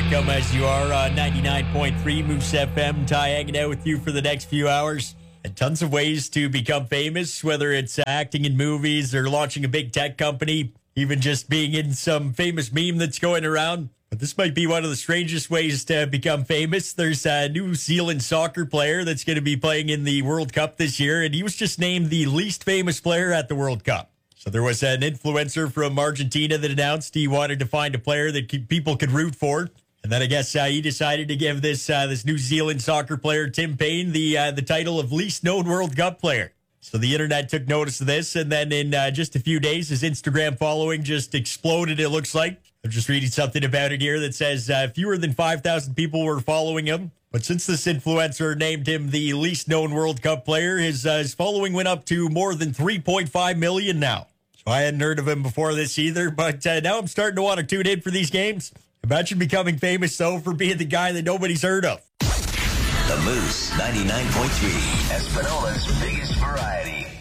welcome as you are on 99.3 Moose FM. Ty hanging out with you for the next few hours. And tons of ways to become famous, whether it's acting in movies or launching a big tech company, even just being in some famous meme that's going around. But this might be one of the strangest ways to become famous. There's a New Zealand soccer player that's going to be playing in the World Cup this year, and he was just named the least famous player at the World Cup. So there was an influencer from Argentina that announced he wanted to find a player that people could root for. And then I guess he decided to give this New Zealand soccer player, Tim Payne, the title of least known World Cup player. So the internet took notice of this, and then in just a few days, his Instagram following just exploded, it looks like. I'm just reading something about it here that says fewer than 5,000 people were following him. But since this influencer named him the least known World Cup player, his following went up to more than 3.5 million now. So I hadn't heard of him before this either, but now I'm starting to want to tune in for these games. Imagine becoming famous, though, for being the guy that nobody's heard of. The Moose 99.3, Espanola's biggest variety.